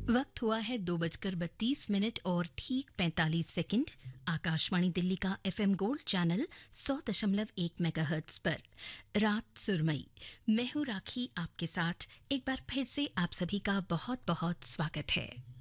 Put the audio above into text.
वक्त हुआ है 2:32 और ठीक 45 सेकंड। आकाशवाणी दिल्ली का एफएम गोल्ड चैनल 100.1 मेगाहर्ट्ज पर रात सुरमई। मैं हूं राखी, आपके साथ एक बार फिर से आप सभी का बहुत बहुत स्वागत है।